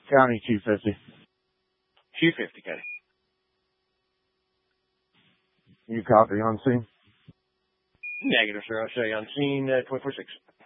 County 250. 250, Cody. You copy on scene? Negative, sir. I'll show you on scene 24-6.